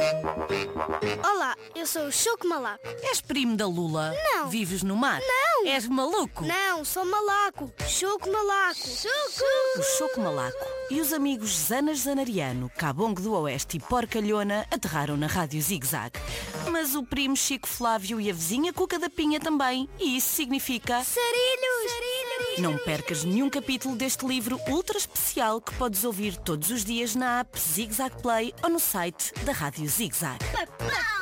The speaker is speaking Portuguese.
Olá, eu sou o Choco Malaco. És primo da Lula? Não. Vives no mar? Não. És maluco? Não, sou Malaco. Choco Malaco. O Choco Malaco e os amigos Zanas Zanariano, Cabongo do Oeste e Porcalhona aterraram na Rádio Zig Zag. Mas o primo Chico Flávio e a vizinha Cuca da Pinha também. E isso significa... Sarilhos. Não percas nenhum capítulo deste livro ultra especial que podes ouvir todos os dias na app Zig Zag Play ou no site da Rádio Zig Zag.